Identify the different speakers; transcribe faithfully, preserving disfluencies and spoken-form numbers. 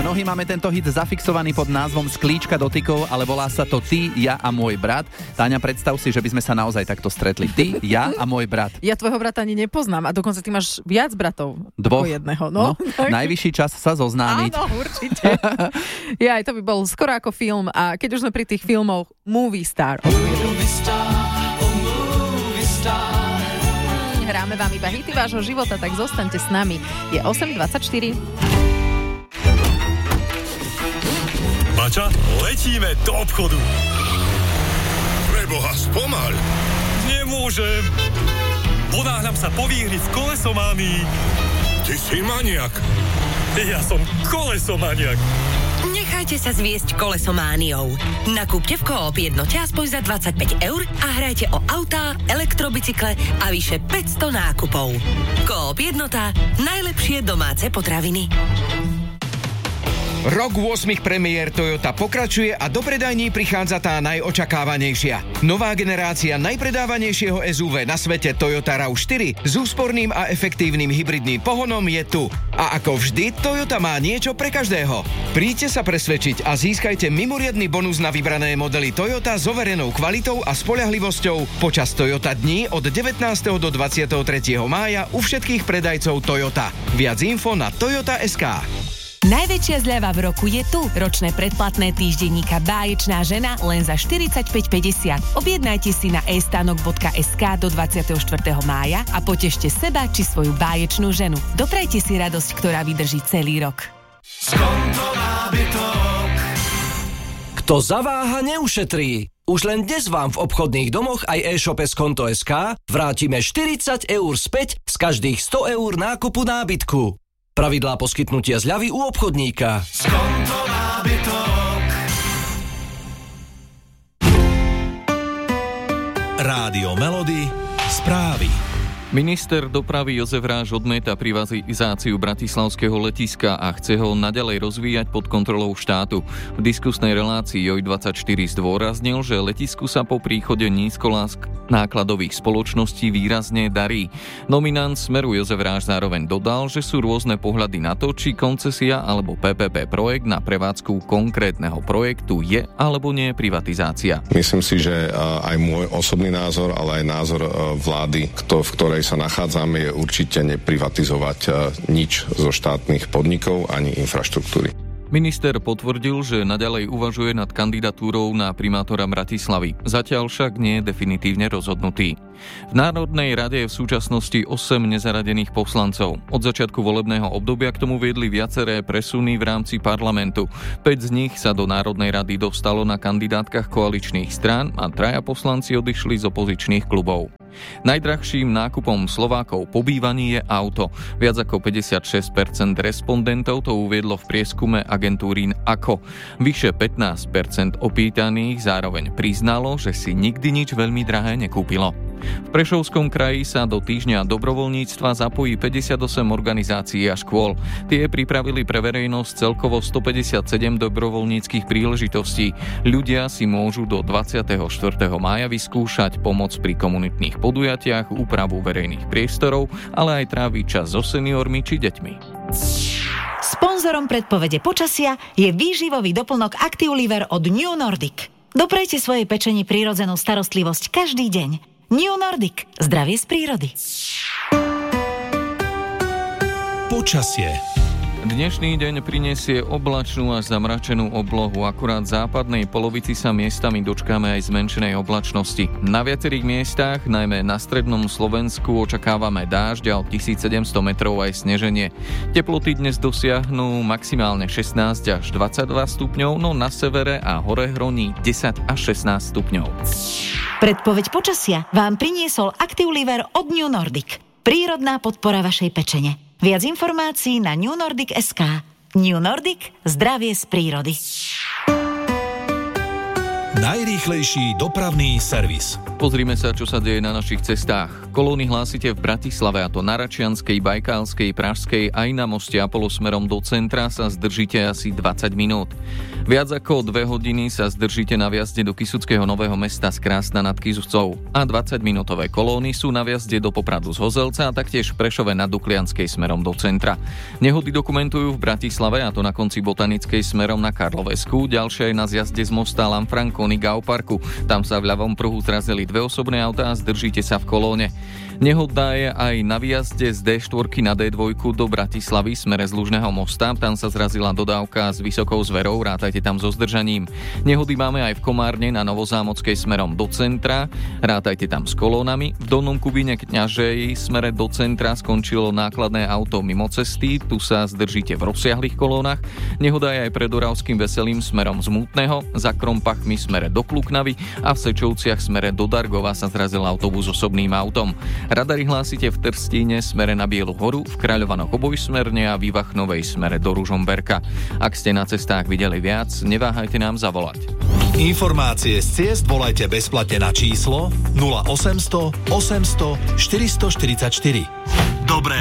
Speaker 1: Mnohí máme tento hit zafixovaný pod názvom Sklíčka dotykov, ale volá sa to Ty, ja a môj brat. Táňa, predstav si, že by sme sa naozaj takto stretli. Ty, ja a môj brat.
Speaker 2: Ja tvojho brata ani nepoznám a dokonca ty máš viac bratov.
Speaker 1: Dvoch.
Speaker 2: Jedného. No,
Speaker 1: no, najvyšší čas sa zoznámiť.
Speaker 2: Áno, určite. Ja, to by bol skoro ako film a keď už sme pri tých filmoch Movie Star. Movie Star, oh movie star. Hráme vám iba hity vášho života, tak zostaňte s nami. Je osem dvadsaťštyri.
Speaker 3: Bača, letíme do obchodu. Preboha, spomaľ. Nemôžem. Ponáhľam sa po výhri v kolesomámii. Ty si maniak. Ja som kolesomaniak.
Speaker 4: Nechajte sa zviesť kolesomániou. Nakúpte v Coop jednote aspoň za dvadsaťpäť eur a hrajte o autá, elektrobicykle a vyše päťsto nákupov. Coop jednota. Najlepšie domáce potraviny.
Speaker 5: Rok ôsmich premiér Toyota pokračuje a do predajní prichádza tá najočakávanejšia. Nová generácia najpredávanejšieho es ú vé na svete Toyota rav štyri s úsporným a efektívnym hybridným pohonom je tu. A ako vždy, Toyota má niečo pre každého. Príďte sa presvedčiť a získajte mimoriadny bonus na vybrané modely Toyota s overenou kvalitou a spoľahlivosťou počas Toyota dní od devätnásteho do dvadsiateho tretieho mája u všetkých predajcov Toyota. Viac info na toyota bodka es ká.
Speaker 6: Najväčšia zľava v roku je tu. Ročné predplatné týždenníka Báječná žena len za štyridsaťpäť päťdesiat. Objednajte si na e stánok bodka es ká do dvadsiateho štvrtého mája a potešte seba či svoju báječnú ženu. Doprajte si radosť, ktorá vydrží celý rok.
Speaker 7: Skonto nábytok.
Speaker 8: Kto zaváha, neušetrí. Už len dnes vám v obchodných domoch aj e-shope Skonto bodka es ká vrátime štyridsať eur späť z každých sto eur nákupu nábytku. Pravidlá poskytnutia zľavy u obchodníka.
Speaker 7: Skonto nábytok.
Speaker 3: Rádio Melody. Správy.
Speaker 9: Minister dopravy Jozef Ráš odmieta privatizáciu bratislavského letiska a chce ho naďalej rozvíjať pod kontrolou štátu. V diskusnej relácii Joj dvadsaťštyri zdôraznil, že letisku sa po príchode nízkolásk nákladových spoločností výrazne darí. Nominant Smeru Jozef Ráš zároveň dodal, že sú rôzne pohľady na to, či koncesia alebo pé pé pé projekt na prevádzku konkrétneho projektu je alebo nie privatizácia.
Speaker 10: Myslím si, že aj môj osobný názor, ale aj názor vlády, kto v ktorej sa nachádzame, je určite neprivatizovať nič zo štátnych podnikov ani infraštruktúry.
Speaker 9: Minister potvrdil, že naďalej uvažuje nad kandidatúrou na primátora Bratislavy. Zatiaľ však nie je definitívne rozhodnutý. V Národnej rade je v súčasnosti osem nezaradených poslancov. Od začiatku volebného obdobia k tomu viedli viaceré presuny v rámci parlamentu. päť z nich sa do Národnej rady dostalo na kandidátkach koaličných strán a traja poslanci odišli z opozičných klubov. Najdrahším nákupom Slovákov po bývaní je auto. Viac ako päťdesiatšesť percent respondentov to uviedlo v prieskume agentúry á ká ó. Vyše pätnásť percent opýtaných zároveň priznalo, že si nikdy nič veľmi drahé nekúpilo. V Prešovskom kraji sa do týždňa dobrovoľníctva zapojí päťdesiatosem organizácií a škôl. Tie pripravili pre verejnosť celkovo stopäťdesiatsedem dobrovoľníckych príležitostí. Ľudia si môžu do dvadsiateho štvrtého mája vyskúšať pomoc pri komunitných podujatiach, úpravu verejných priestorov, ale aj tráviť čas so seniormi či deťmi.
Speaker 11: Sponzorom predpovede počasia je výživový doplnok Active-Liver od New Nordic. Doprejte svojej pečeni prírodzenú starostlivosť každý deň. New Nordic. Zdravie z prírody.
Speaker 3: Počasie.
Speaker 9: Dnešný deň prinesie oblačnú až zamračenú oblohu. Akurát v západnej polovici sa miestami dočkáme aj zmenšenej oblačnosti. Na viacerých miestach, najmä na strednom Slovensku, očakávame dážď a od tisícsedemsto metrov aj sneženie. Teploty dnes dosiahnu maximálne šestnásť až dvadsaťdva stupňov, no na severe a hore hroní desať až šestnásť stupňov.
Speaker 11: Predpoveď počasia vám priniesol Active-Liver od New Nordic. Prírodná podpora vašej pečene. Viac informácií na new nordic bodka es ká. New Nordic. Zdravie z prírody.
Speaker 3: Najrýchlejší dopravný servis.
Speaker 9: Pozrime sa, čo sa deje na našich cestách. Kolóny hlásite v Bratislave, a to na Račianskej, Bajkálskej, Pražskej aj na moste Apollo smerom do centra sa zdržíte asi dvadsať minút. Viac ako dve hodiny sa zdržíte na vjazde do Kysuckého Nového Mesta z Krásna nad Kysucou a dvadsaťminútové kolóny sú na vjazde do Popradu z Hozelca a taktiež v Prešove na Duklianskej smerom do centra. Nehody dokumentujú v Bratislave, a to na konci Botanickej smerom na Karlovesku, ďalšie aj na zjazde z mosta Lanfranconi Geoparku. Tam sa v ľavom pruhu zrazili dve osobné autá a zdržíte sa v kolóne. Nehoda je aj na výjazde z dé štyri na dé dva do Bratislavy smere z Lužného mosta. Tam sa zrazila dodávka s vysokou zverou, rátajte tam so zdržaním. Nehody máme aj v Komárne na Novozámockej smerom do centra, rátajte tam s kolónami. V Dolnom Kubíne Kňažej smere do centra skončilo nákladné auto mimo cesty, tu sa zdržíte v rozsiahlých kolónach. Nehoda je aj pred Oravským Veselým smerom z Mútneho, za Krompachmi smere do Kluknavy a v Sečovciach smere do Dargova sa zrazil autobus s osobným autom. Radary hlásite v Trstíne smere na Bielu horu, v Kráľovanoch obojsmerne a v Ivachnovej smere do Ružomberka. Ak ste na cestách videli viac, neváhajte nám zavolať.
Speaker 12: Informácie z ciest volajte bezplatne na číslo nula osemsto osemsto štyristoštyridsaťštyri. Dobré